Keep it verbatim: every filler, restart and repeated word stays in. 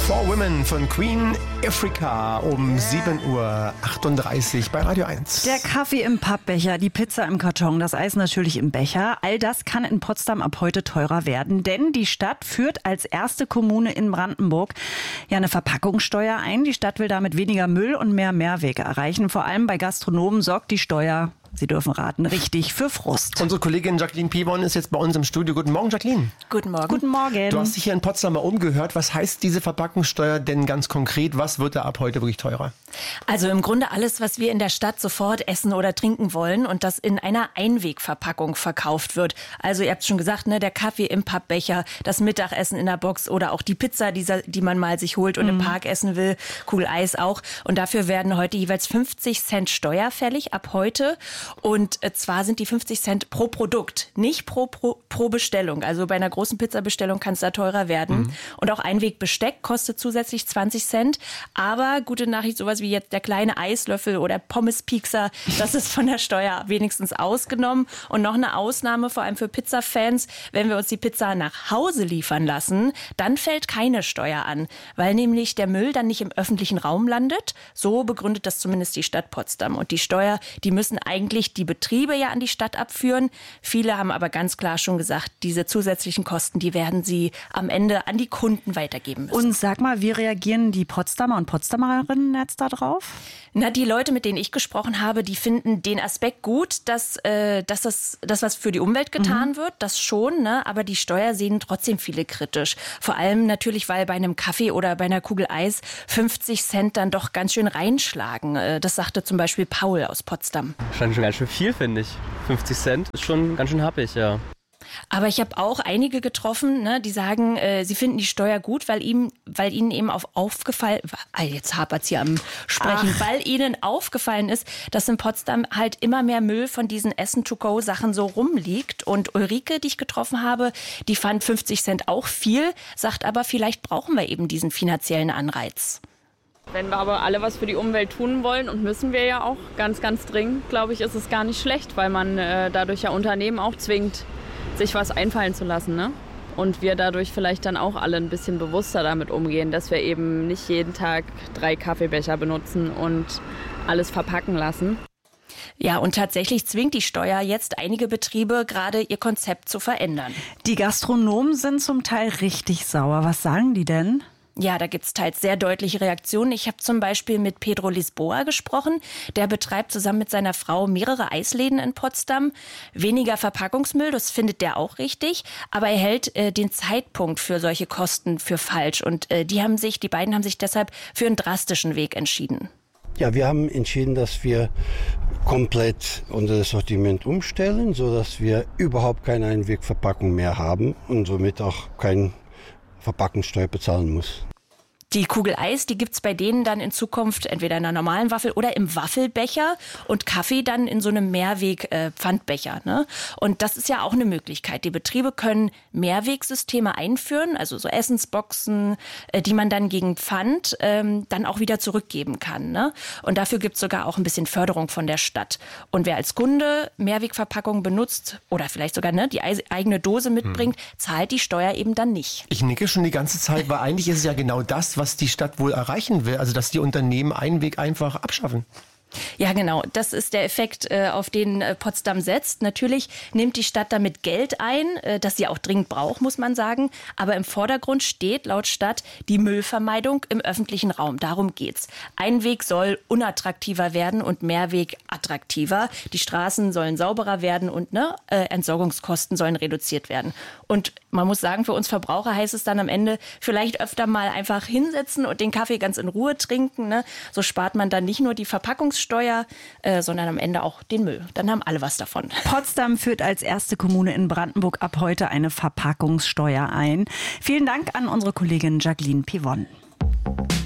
Four Women von Queen Africa um sieben Uhr achtunddreißig bei Radio eins. Der Kaffee im Pappbecher, die Pizza im Karton, das Eis natürlich im Becher. All das kann in Potsdam ab heute teurer werden, denn die Stadt führt als erste Kommune in Brandenburg ja eine Verpackungssteuer ein. Die Stadt will damit weniger Müll und mehr Mehrweg erreichen. Vor allem bei Gastronomen sorgt die Steuer, Sie dürfen raten, richtig für Frust. Unsere Kollegin Jacqueline Pivon ist jetzt bei uns im Studio. Guten Morgen, Jacqueline. Guten Morgen. Guten Morgen. Du hast dich hier in Potsdam mal umgehört. Was heißt diese Verpackungssteuer denn ganz konkret? Was wird da ab heute wirklich teurer? Also im Grunde alles, was wir in der Stadt sofort essen oder trinken wollen und das in einer Einwegverpackung verkauft wird. Also ihr habt es schon gesagt, ne, der Kaffee im Pappbecher, das Mittagessen in der Box oder auch die Pizza, die, die man mal sich holt und mhm. im Park essen will, Kugel Eis auch. Und dafür werden heute jeweils fünfzig Cent Steuer fällig ab heute. Und zwar sind die fünfzig Cent pro Produkt, nicht pro, pro, pro Bestellung. Also bei einer großen Pizzabestellung kann es da teurer werden. Mhm. Und auch Einwegbesteck kostet zusätzlich zwanzig Cent. Aber gute Nachricht, sowas wie jetzt der kleine Eislöffel oder Pommespiekser, das ist von der Steuer wenigstens ausgenommen. Und noch eine Ausnahme, vor allem für Pizzafans, wenn wir uns die Pizza nach Hause liefern lassen, dann fällt keine Steuer an, weil nämlich der Müll dann nicht im öffentlichen Raum landet. So begründet das zumindest die Stadt Potsdam. Und die Steuer, die müssen eigentlich die Betriebe ja an die Stadt abführen. Viele haben aber ganz klar schon gesagt, diese zusätzlichen Kosten, die werden sie am Ende an die Kunden weitergeben müssen. Und sag mal, wie reagieren die Potsdamer und Potsdamerinnen jetzt da drauf? Na, die Leute, mit denen ich gesprochen habe, die finden den Aspekt gut, dass, äh, dass das, das, was für die Umwelt getan mhm. wird, das schon, ne? Aber die Steuer sehen trotzdem viele kritisch. Vor allem natürlich, weil bei einem Kaffee oder bei einer Kugel Eis fünfzig Cent dann doch ganz schön reinschlagen. Äh, das sagte zum Beispiel Paul aus Potsdam. Schon ganz schön viel, finde ich. fünfzig Cent ist schon ganz schön happig, ja. Aber ich habe auch einige getroffen, ne, die sagen, äh, sie finden die Steuer gut, weil, ihm, weil ihnen eben auf aufgefallen, jetzt hapert's hier am Sprechen, Ach. weil ihnen aufgefallen ist, dass in Potsdam halt immer mehr Müll von diesen Essen-to-go-Sachen so rumliegt. Und Ulrike, die ich getroffen habe, die fand fünfzig Cent auch viel, sagt aber, vielleicht brauchen wir eben diesen finanziellen Anreiz. Wenn wir aber alle was für die Umwelt tun wollen, und müssen wir ja auch ganz, ganz dringend, glaube ich, ist es gar nicht schlecht, weil man äh, dadurch ja Unternehmen auch zwingt, sich was einfallen zu lassen, ne? Und wir dadurch vielleicht dann auch alle ein bisschen bewusster damit umgehen, dass wir eben nicht jeden Tag drei Kaffeebecher benutzen und alles verpacken lassen. Ja, und tatsächlich zwingt die Steuer jetzt einige Betriebe gerade, ihr Konzept zu verändern. Die Gastronomen sind zum Teil richtig sauer. Was sagen die denn? Ja, da gibt's teils sehr deutliche Reaktionen. Ich habe zum Beispiel mit Pedro Lisboa gesprochen. Der betreibt zusammen mit seiner Frau mehrere Eisläden in Potsdam. Weniger Verpackungsmüll, das findet der auch richtig. Aber er hält äh, den Zeitpunkt für solche Kosten für falsch. Und äh, die haben sich, die beiden haben sich deshalb für einen drastischen Weg entschieden. Ja, wir haben entschieden, dass wir komplett unser Sortiment umstellen, sodass wir überhaupt keine Einwegverpackung mehr haben und somit auch kein Verpackungssteuer bezahlen muss. Die Kugel Eis, die gibt's bei denen dann in Zukunft entweder in einer normalen Waffel oder im Waffelbecher und Kaffee dann in so einem Mehrweg-Pfandbecher. Äh, ne? Und das ist ja auch eine Möglichkeit. Die Betriebe können Mehrwegsysteme einführen, also so Essensboxen, äh, die man dann gegen Pfand ähm, dann auch wieder zurückgeben kann. Ne? Und dafür gibt's sogar auch ein bisschen Förderung von der Stadt. Und wer als Kunde Mehrwegverpackungen benutzt oder vielleicht sogar ne, die eigene Dose mitbringt, hm. zahlt die Steuer eben dann nicht. Ich nicke schon die ganze Zeit, weil eigentlich ist es ja genau das, was die Stadt wohl erreichen will, also dass die Unternehmen Einweg einfach abschaffen. Ja, genau. Das ist der Effekt, äh, auf den äh, Potsdam setzt. Natürlich nimmt die Stadt damit Geld ein, äh, das sie auch dringend braucht, muss man sagen. Aber im Vordergrund steht laut Stadt die Müllvermeidung im öffentlichen Raum. Darum geht's. Einweg soll unattraktiver werden und Mehrweg attraktiver. Die Straßen sollen sauberer werden und ne, äh, Entsorgungskosten sollen reduziert werden. Und man muss sagen, für uns Verbraucher heißt es dann am Ende vielleicht öfter mal einfach hinsetzen und den Kaffee ganz in Ruhe trinken. Ne? So spart man dann nicht nur die Verpackungssteuer, äh, sondern am Ende auch den Müll. Dann haben alle was davon. Potsdam führt als erste Kommune in Brandenburg ab heute eine Verpackungssteuer ein. Vielen Dank an unsere Kollegin Jacqueline Pivon.